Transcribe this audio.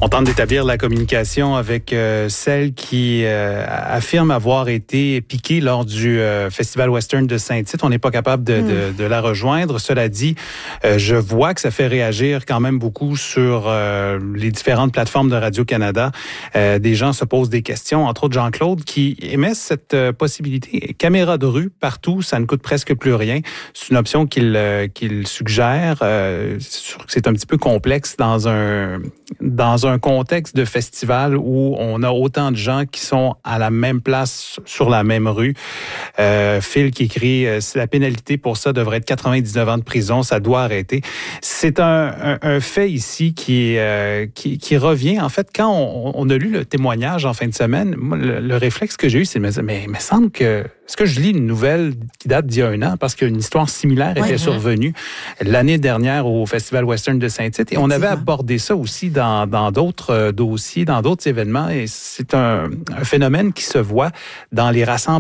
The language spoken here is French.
On tente d'établir la communication avec celle qui affirme avoir été piquée lors du Festival Western de Saint-Tite. On n'est pas capable de la rejoindre. Cela dit, je vois que ça fait réagir quand même beaucoup sur les différentes plateformes de Radio-Canada. Des gens se posent des questions, entre autres Jean-Claude, qui émet cette possibilité. Caméra de rue, partout, ça ne coûte presque plus rien. C'est une option qu'il suggère. C'est un petit peu complexe dans un contexte de festival où on a autant de gens qui sont à la même place sur la même rue. Phil qui écrit la pénalité pour ça devrait être 99 ans de prison, ça doit arrêter. C'est un fait ici qui revient. En fait, quand on a lu le témoignage en fin de semaine, moi, le réflexe que j'ai eu, c'est de me dire, mais il me semble que est-ce que je lis une nouvelle qui date d'il y a un an? Parce qu'une histoire similaire était survenue l'année dernière au Festival Western de Saint-Tite. Et on avait abordé ça aussi dans d'autres dossiers, dans d'autres événements. Et c'est un phénomène qui se voit dans les rassemblements